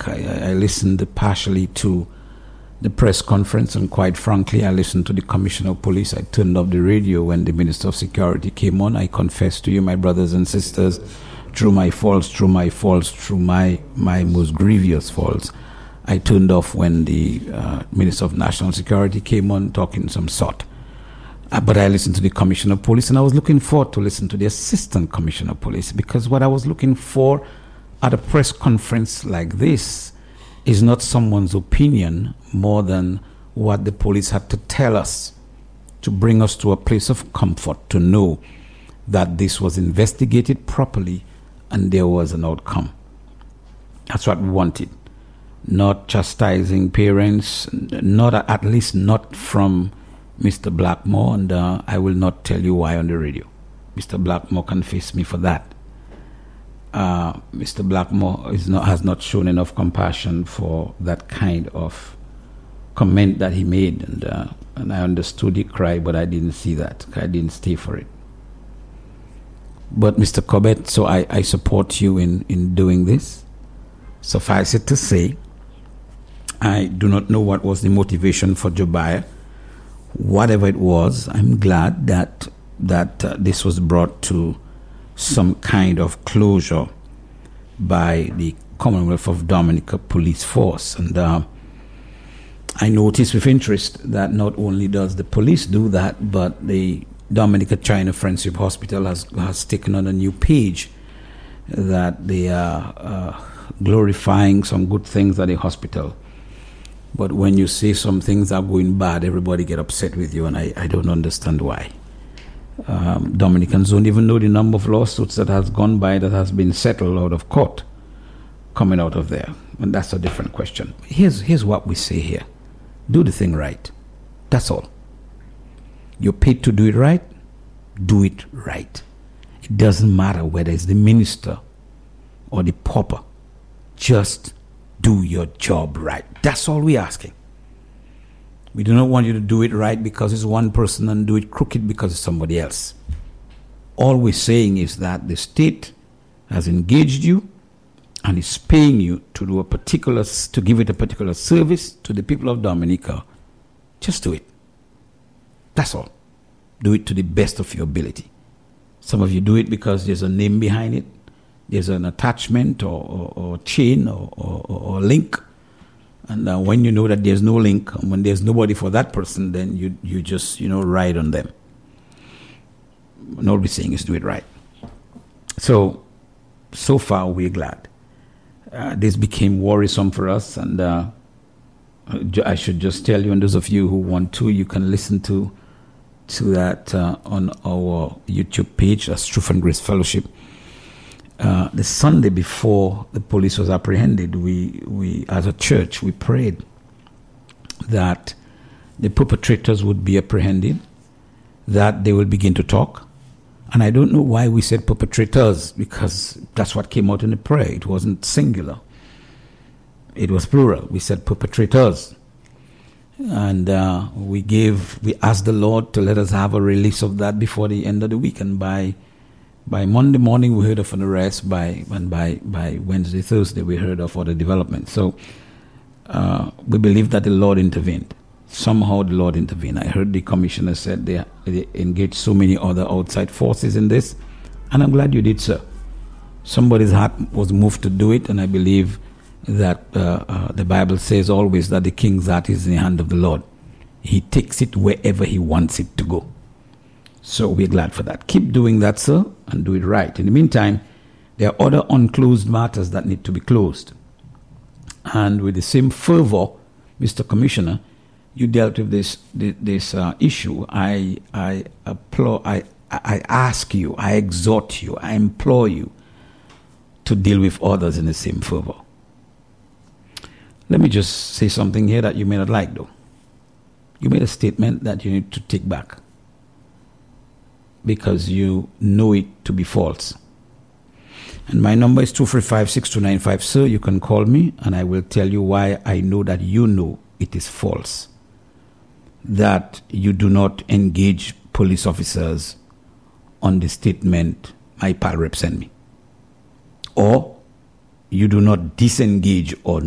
back. I listened partially to the press conference, and quite frankly, I listened to the Commissioner of Police. I turned off the radio when the Minister of Security came on. I confess to you, my brothers and sisters, through my faults, through my most grievous faults, I turned off when the Minister of National Security came on talking some sort. But I listened to the Commissioner of Police, and I was looking forward to listen to the Assistant Commissioner of Police, because what I was looking for at a press conference like this is not someone's opinion more than what the police had to tell us to bring us to a place of comfort, to know that this was investigated properly and there was an outcome. That's what we wanted. Not chastising parents, not at least not from Mr. Blackmore, and I will not tell you why on the radio. Mr. Blackmore can face me for that. Mr. Blackmore has not shown enough compassion for that kind of comment that he made, and I understood he cried, but I didn't see that. I didn't stay for it. But Mr. Corbett, so I support you in doing this. Suffice it to say, I do not know what was the motivation for Jobiah. Whatever it was, I'm glad that this was brought to some kind of closure by the Commonwealth of Dominica Police Force. And I noticed with interest that not only does the police do that, but the Dominica China Friendship Hospital has taken on a new page that they are glorifying some good things at the hospital. But when you say some things are going bad, everybody get upset with you, and I don't understand why. Dominicans don't even know the number of lawsuits that has gone by that has been settled out of court coming out of there. And that's a different question. Here's what we say here. Do the thing right. That's all. You're paid to do it right. Do it right. It doesn't matter whether it's the minister or the pauper. Just do your job right. That's all we're asking. We do not want you to do it right because it's one person and do it crooked because it's somebody else. All we're saying is that the state has engaged you and is paying you to do to give it a particular service to the people of Dominica. Just do it. That's all. Do it to the best of your ability. Some of you do it because there's a name behind it. There's an attachment or chain or link. And when you know that there's no link, and when there's nobody for that person, then you just, ride on them. And all we're saying is do it right. So far, we're glad. This became worrisome for us, and I should just tell you, and those of you who want to, you can listen to that on our YouTube page, as Truth and Grace Fellowship. The Sunday before the police was apprehended, we as a church, we prayed that the perpetrators would be apprehended, that they will begin to talk. And I don't know why we said perpetrators, because that's what came out in the prayer. It wasn't singular. It was plural. We said perpetrators. And we asked the Lord to let us have a release of that before the end of the week. And by Monday morning, we heard of an arrest. By Wednesday, Thursday, we heard of other developments. So we believe that the Lord intervened. Somehow the Lord intervened. I heard the commissioner said they engaged so many other outside forces in this. And I'm glad you did, sir. Somebody's heart was moved to do it. And I believe that the Bible says always that the king's heart is in the hand of the Lord. He takes it wherever he wants it to go. So we're glad for that. Keep doing that, sir, and do it right. In the meantime, there are other unclosed matters that need to be closed. And with the same fervor, Mr. Commissioner, you dealt with this issue. I ask you, I exhort you, I implore you to deal with others in the same fervor. Let me just say something here that you may not like, though. You made a statement that you need to take back, because you know it to be false. And my number is 235-6295. Sir, you can call me and I will tell you why I know that you know it is false. That you do not engage police officers on the statement my pal rep sent me. Or you do not disengage or